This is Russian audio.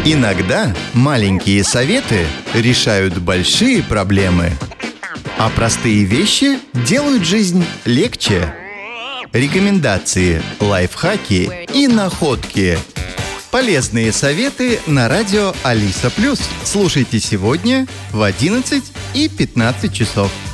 Иногда маленькие советы решают большие проблемы, а простые вещи делают жизнь легче. Рекомендации, лайфхаки и находки. Полезные советы на радио Алиса+. Слушайте сегодня в 11 и 15 часов.